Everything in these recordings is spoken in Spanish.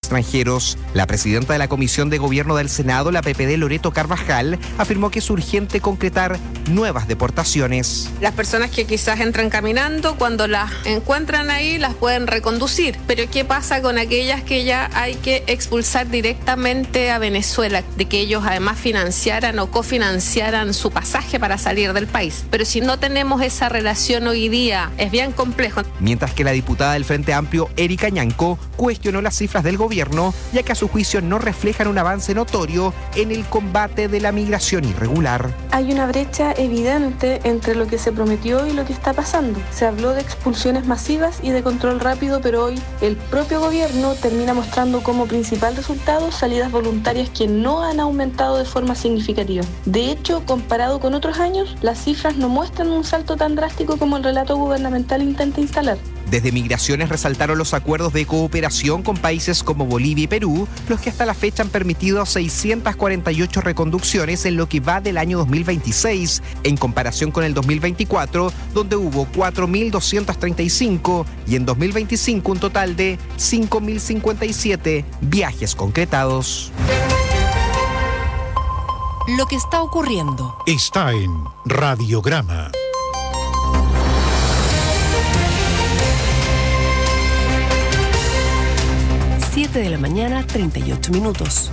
extranjeros. La presidenta de la Comisión de Gobierno del Senado, la PPD, Loreto Carvajal, afirmó que es urgente concretar nuevas deportaciones. Las personas que quizás entran caminando, cuando las encuentran ahí, las pueden reconducir. Pero ¿qué pasa con aquellas que ya hay que expulsar directamente a Venezuela? De que ellos además financiaran o cofinanciaran su pasaje para salir del país. Pero si no tenemos esa relación hoy día, es bien complejo. Mientras que la diputada del Frente Amplio, Erika Ñanco, cuestionó las cifras del gobierno, ya que a su juicio no reflejan un avance notorio en el combate de la migración irregular. Hay una brecha evidente entre lo que se prometió y lo que está pasando. Se habló de expulsiones masivas y de control rápido, pero hoy el propio gobierno termina mostrando como principal resultado salidas voluntarias que no han aumentado de forma significativa. De hecho, comparado con otros años, las cifras no muestran un salto tan drástico como el relato gubernamental intenta instalar. Desde Migraciones resaltaron los acuerdos de cooperación con países como Bolivia y Perú, los que hasta la fecha han permitido 648 reconducciones en lo que va del año 2026, en comparación con el 2024, donde hubo 4.235 y en 2025 un total de 5.057 viajes concretados. Lo que está ocurriendo está en Radiograma. 7 de la mañana, 38 minutos.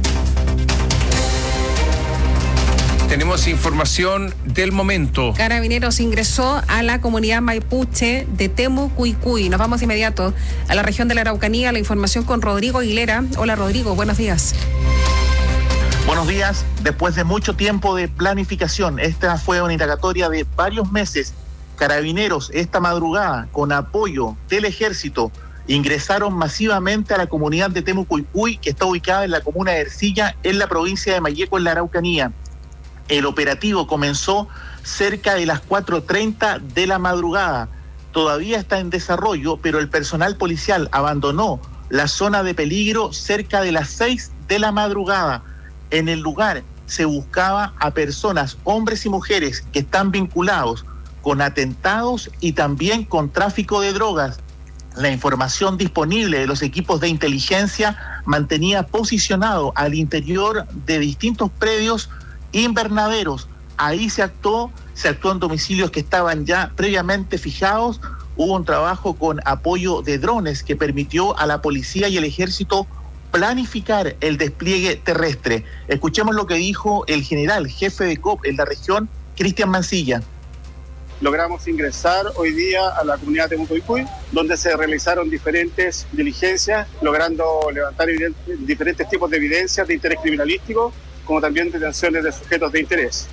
Tenemos información del momento. Carabineros ingresó a la comunidad mapuche de Temucuicui. Nos vamos de inmediato a la región de la Araucanía. La información con Rodrigo Aguilera. Hola Rodrigo, buenos días. Buenos días. Después de mucho tiempo de planificación, esta fue una indagatoria de varios meses. Carabineros esta madrugada, con apoyo del ejército, ingresaron masivamente a la comunidad de Temucuicui, que está ubicada en la comuna de Ercilla, en la provincia de Malleco, en la Araucanía. El operativo comenzó cerca de las 4:30 de la madrugada. Todavía está en desarrollo, pero el personal policial abandonó la zona de peligro cerca de las 6 de la madrugada. En el lugar se buscaba a personas, hombres y mujeres, que están vinculados con atentados y también con tráfico de drogas. La información disponible de los equipos de inteligencia mantenía posicionado al interior de distintos predios invernaderos. Ahí se actuó en domicilios que estaban ya previamente fijados. Hubo un trabajo con apoyo de drones que permitió a la policía y el ejército planificar el despliegue terrestre. Escuchemos lo que dijo el general jefe de COP en la región, Cristian Mancilla. Logramos ingresar hoy día a la comunidad de Temucuicui, donde se realizaron diferentes diligencias, logrando levantar diferentes tipos de evidencias de interés criminalístico, como también detenciones de sujetos de interés.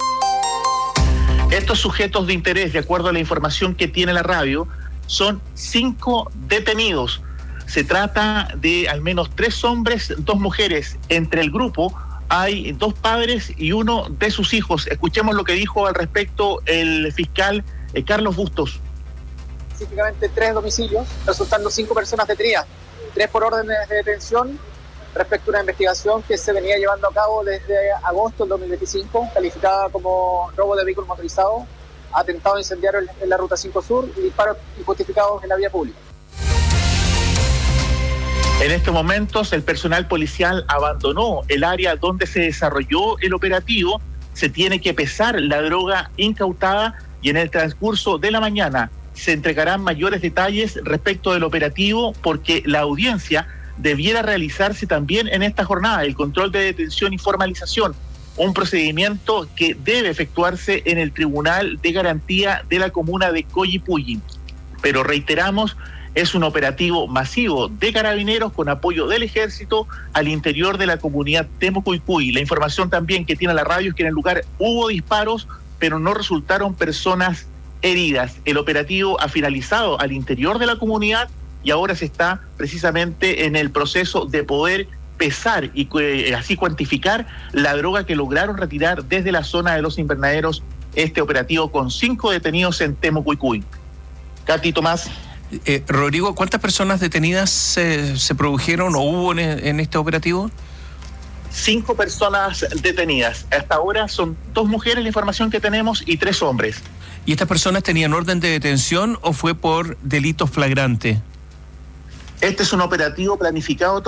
Estos sujetos de interés, de acuerdo a la información que tiene la radio, son 5 detenidos. Se trata de al menos 3 hombres, 2 mujeres. Entre el grupo hay 2 padres y uno de sus hijos. Escuchemos lo que dijo al respecto el fiscal Carlos Bustos. Específicamente 3 domicilios, resultando 5 personas detenidas, 3 por órdenes de detención respecto a una investigación que se venía llevando a cabo desde agosto del 2025, calificada como robo de vehículo motorizado, atentado incendiario en la Ruta 5 Sur y disparos injustificados en la vía pública. En estos momentos, el personal policial abandonó el área donde se desarrolló el operativo. Se tiene que pesar la droga incautada y en el transcurso de la mañana se entregarán mayores detalles respecto del operativo, porque la audiencia debiera realizarse también en esta jornada, el control de detención y formalización, un procedimiento que debe efectuarse en el Tribunal de Garantía de la comuna de Collipulli. Pero reiteramos, es un operativo masivo de carabineros con apoyo del ejército al interior de la comunidad Temucuicui. La información también que tiene la radio es que en el lugar hubo disparos, pero no resultaron personas heridas. El operativo ha finalizado al interior de la comunidad y ahora se está precisamente en el proceso de poder pesar y así cuantificar la droga que lograron retirar desde la zona de los invernaderos. Este operativo con 5 detenidos en Temucuicui. Katy, Tomás. Rodrigo, ¿cuántas personas detenidas se produjeron o hubo en este operativo? 5 personas detenidas. Hasta ahora son 2 mujeres, la información que tenemos, y 3 hombres. ¿Y estas personas tenían orden de detención o fue por delito flagrante? Este es un operativo planificado